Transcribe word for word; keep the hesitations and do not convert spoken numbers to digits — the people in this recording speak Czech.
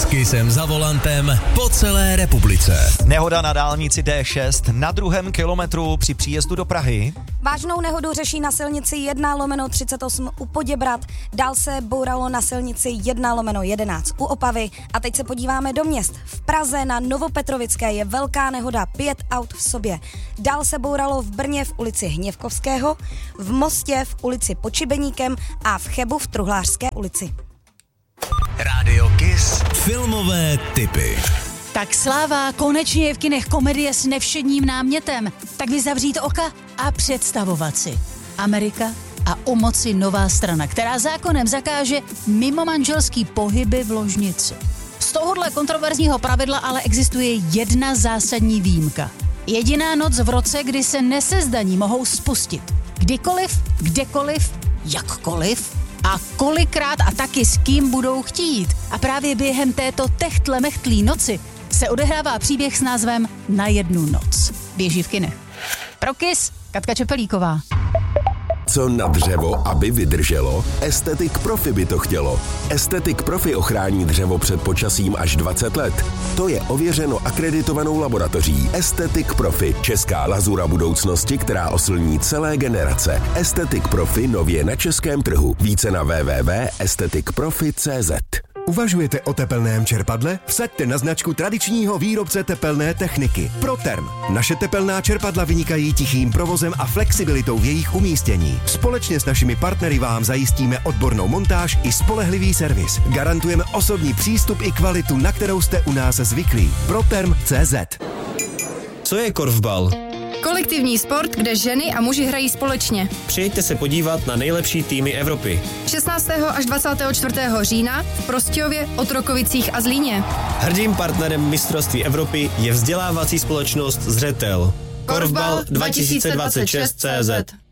Kissem za volantem po celé republice. Nehoda na dálnici D šest na druhém kilometru při příjezdu do Prahy. Vážnou nehodu řeší na silnici jedna lomeno třicet osm u Poděbrad, dál se bouralo na silnici jedna lomeno jedenáct u Opavy a teď se podíváme do měst. V Praze na Novopetrovické je velká nehoda, pět aut v sobě. Dál se bouralo v Brně v ulici Hněvkovského, v Mostě v ulici Počibeníkem a v Chebu v Truhlářské ulici. Rádio Kiss. Filmové tipy. Tak sláva, konečně je v kinech komedie s nevšedním námětem. Tak vy zavřít oka a představovat si. Amerika a u moci nová strana, která zákonem zakáže mimomanželský pohyby v ložnici. Z tohohle kontroverzního pravidla ale existuje jedna zásadní výjimka. Jediná noc v roce, kdy se nesezdaní mohou spustit. Kdykoliv, kdekoliv, jakkoliv a kolikrát a taky s kým budou chtít. A právě během této techtle-mechtlý noci se odehrává příběh s názvem Na jednu noc. Běží v kinech. Pro Kiss, Katka Čepelíková. Co na dřevo, aby vydrželo? Aesthetic Profi by to chtělo. Aesthetic Profi ochrání dřevo před počasím až dvacet let. To je ověřeno akreditovanou laboratoří. Aesthetic Profi, česká lazura budoucnosti, která oslní celé generace. Aesthetic Profi nově na českém trhu. Více na w w w tečka aesthetic profi tečka c z. Uvažujete o tepelném čerpadle? Vsaďte na značku tradičního výrobce tepelné techniky Proterm. Naše tepelná čerpadla vynikají tichým provozem a flexibilitou v jejich umístění. Společně s našimi partnery vám zajistíme odbornou montáž i spolehlivý servis. Garantujeme osobní přístup i kvalitu, na kterou jste u nás zvyklí. Proterm tečka c z. Co je korfbal? Kolektivní sport, kde ženy a muži hrají společně. Přijďte se podívat na nejlepší týmy Evropy. šestnáctého až dvacátého čtvrtého října v Prostějově, Otrokovicích a Zlíně. Hrdým partnerem mistrovství Evropy je vzdělávací společnost Zřetel. Korfbal dva tisíce dvacet šest tečka cé zet.